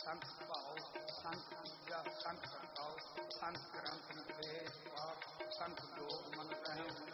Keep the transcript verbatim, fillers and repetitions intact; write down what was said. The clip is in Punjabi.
ਸੰਤ ਭਾਉ, ਸੰਤ ਪੂਜਾ, ਸੰਤ ਪ੍ਰਗਟਾਓ, ਸੰਤ ਗ੍ਰੰਥ ਨਿਰਦੇਸ਼ ਪਾਠ, ਸੰਤ ਲੋਕ ਮਨ ਰਹਿ